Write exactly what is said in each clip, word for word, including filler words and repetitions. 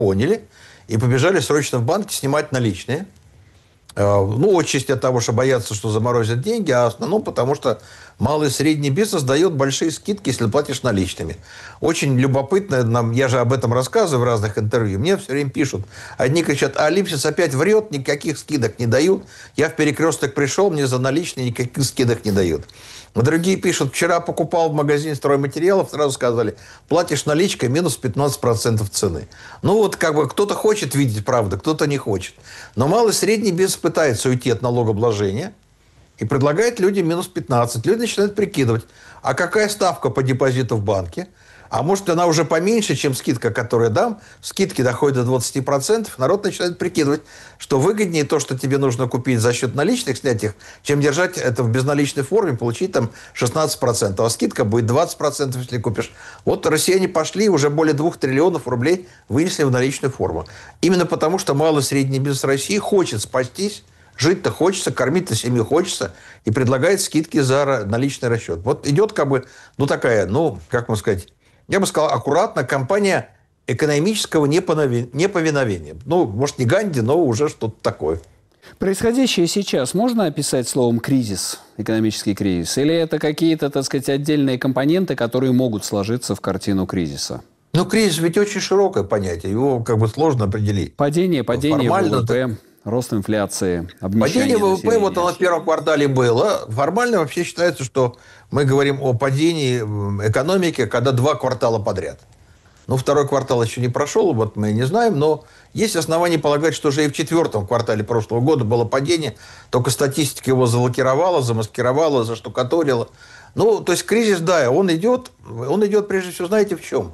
поняли и побежали срочно в банки снимать наличные. Ну, отчасти от того, что боятся, что заморозят деньги, а в основном потому, что малый и средний бизнес дает большие скидки, если платишь наличными. Очень любопытно, нам, я же об этом рассказываю в разных интервью, мне все время пишут. Одни кричат, а Липсис опять врет, никаких скидок не дают. Я в Перекресток пришел, мне за наличные никаких скидок не дают. А другие пишут, вчера покупал в магазине стройматериалов, сразу сказали, платишь наличкой, минус пятнадцать процентов цены. Ну, вот как бы кто-то хочет видеть правду, кто-то не хочет. Но малый и средний бизнес пытается уйти от налогообложения и предлагает людям минус пятнадцать. Люди начинают прикидывать, а какая ставка по депозиту в банке? А может, она уже поменьше, чем скидка, которую я дам. Скидки доходят до двадцати процентов. Народ начинает прикидывать, что выгоднее то, что тебе нужно купить за счет наличных, снять их, чем держать это в безналичной форме, получить там шестнадцать процентов. А скидка будет двадцать процентов, если купишь. Вот россияне пошли, уже более двух триллионов рублей вынесли в наличную форму. Именно потому, что малый и средний бизнес России хочет спастись, жить-то хочется, кормить-то семью хочется, и предлагает скидки за наличный расчет. Вот идет как бы, ну такая, ну, как можно сказать, я бы сказал, аккуратно, кампания экономического неповиновения. Ну, может, не Ганди, но уже что-то такое. Происходящее сейчас можно описать словом «кризис», экономический кризис? Или это какие-то, так сказать, отдельные компоненты, которые могут сложиться в картину кризиса? Ну, кризис ведь очень широкое понятие. Его как бы сложно определить. Падение, падение Формально, ВВП, рост инфляции, обнищание падение ВВП, населения. вот оно в первом квартале было. Формально вообще считается, что мы говорим о падении экономики, когда два квартала подряд. Ну, второй квартал еще не прошел, вот мы не знаем, но есть основания полагать, что уже и в четвертом квартале прошлого года было падение, только статистика его залокировала, замаскировала, заштукатурила. Ну, то есть кризис, да, он идет, он идет прежде всего, знаете, в чем?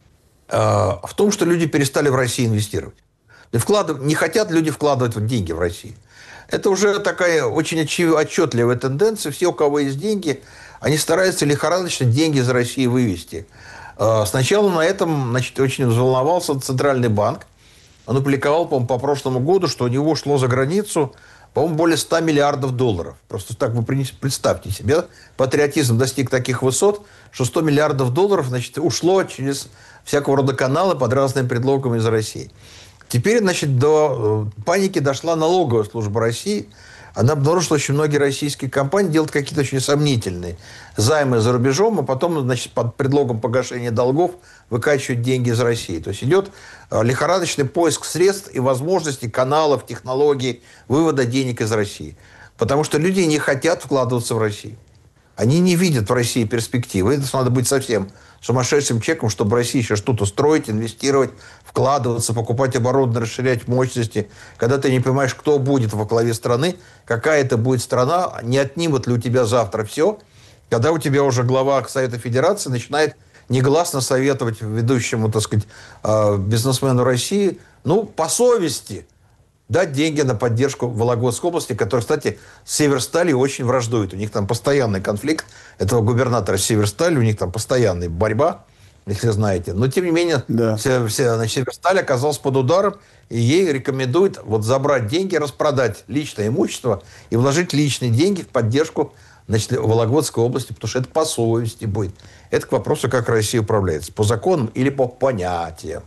В том, что люди перестали в России инвестировать. Вклад... Не хотят люди вкладывать деньги в Россию. Это уже такая очень отчетливая тенденция. Все, у кого есть деньги, они стараются лихорадочно деньги из России вывести. Сначала на этом, значит, очень взволновался Центральный банк. Он опубликовал, по-моему, по прошлому году, что у него шло за границу, по-моему, более ста миллиардов долларов. Просто так вы представьте себе, патриотизм достиг таких высот, что сто миллиардов долларов, значит, ушло через всякого рода каналы под разными предлогами из России. Теперь, значит, до паники дошла налоговая служба России. Она обнаружила, что очень многие российские компании делают какие-то очень сомнительные займы за рубежом, а потом, значит, под предлогом погашения долгов выкачивают деньги из России. То есть идет лихорадочный поиск средств и возможностей, каналов, технологий вывода денег из России. Потому что люди не хотят вкладываться в Россию. Они не видят в России перспективы. Это надо быть совсем сумасшедшим человеком, чтобы в России еще что-то строить, инвестировать, вкладываться, покупать оборудование, расширять мощности. Когда ты не понимаешь, кто будет во главе страны, какая это будет страна, не отнимут ли у тебя завтра все. Когда у тебя уже глава Совета Федерации начинает негласно советовать ведущему, так сказать, бизнесмену России, ну, по совести, дать деньги на поддержку Вологодской области, которая, кстати, с Северсталью очень враждует. У них там постоянный конфликт этого губернатора Северстали, у них там постоянная борьба, если знаете. Но, тем не менее, да. все, все, значит, Северсталь оказался под ударом, и ей рекомендуют вот забрать деньги, распродать личное имущество и вложить личные деньги в поддержку, значит, Вологодской области, потому что это по совести будет. Это к вопросу, как Россия управляется. По законам или по понятиям.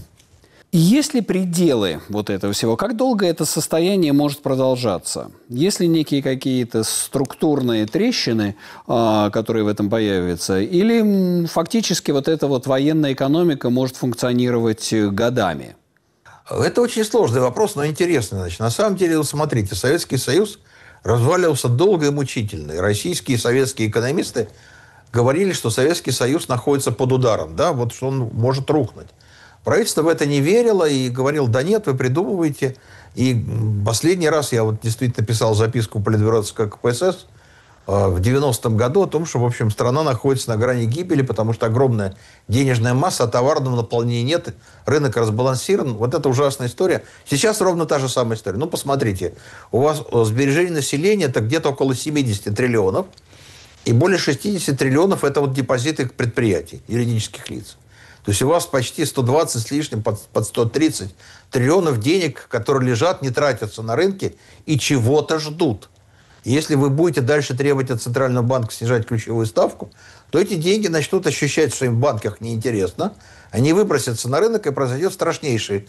Есть ли пределы вот этого всего? Как долго это состояние может продолжаться? Есть ли некие какие-то структурные трещины, которые в этом появятся? Или фактически вот эта вот военная экономика может функционировать годами? Это очень сложный вопрос, но интересный. Значит, на самом деле, смотрите, Советский Союз разваливался долго и мучительно. И российские и советские экономисты говорили, что Советский Союз находится под ударом, да, вот что он может рухнуть. Правительство в это не верило и говорило, да нет, вы придумываете. И последний раз я вот действительно писал записку Политбюро ЦК КПСС в девяностом году о том, что, в общем, страна находится на грани гибели, потому что огромная денежная масса, а товарного наполнения нет, рынок разбалансирован. Вот это ужасная история. Сейчас ровно та же самая история. Ну, посмотрите, у вас сбережение населения это где-то около семидесяти триллионов, и более шестидесяти триллионов это вот депозиты предприятий, юридических лиц. То есть у вас почти сто двадцать с лишним, под, под сто тридцать триллионов денег, которые лежат, не тратятся на рынке и чего-то ждут. Если вы будете дальше требовать от Центрального банка снижать ключевую ставку, то эти деньги начнут ощущать, что им в банках неинтересно. Они выбросятся на рынок, и произойдет страшнейший